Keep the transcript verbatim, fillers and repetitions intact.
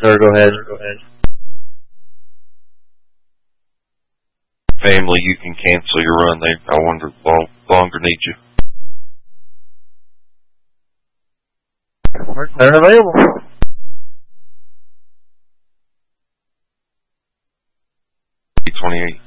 Sir, go ahead. Go ahead. Family, you can cancel your run. They, I wonder, long, longer need you. They're available. twenty-eight.